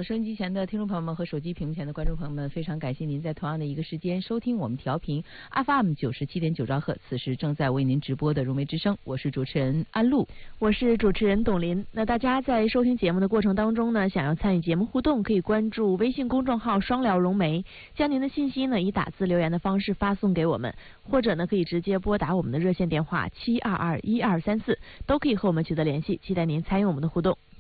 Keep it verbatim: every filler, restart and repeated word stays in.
了收音机前的听众朋友们和手机屏幕前的观众朋友们，非常感谢您在同样的一个时间收听我们调频 F M 九十七点九兆赫，此时正在为您直播的《如梅之声》，我是主持人安露， 我是主持人董林。那大家在收听节目的过程当中呢，想要参与节目互动，可以关注微信公众号双聊融媒，将您的信息呢以打字留言的方式发送给我们，或者呢可以直接拨打我们的热线电话七二二一二三四，都可以和我们取得联系，期待您参与我们的互动。